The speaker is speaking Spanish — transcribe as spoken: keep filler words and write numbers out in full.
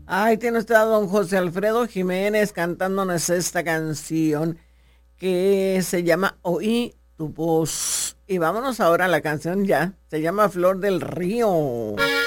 Ay, tiene usted a don José Alfredo Jiménez cantándonos esta canción que se llama Oí tu voz. Y vámonos ahora a la canción ya. Se llama Flor del Río.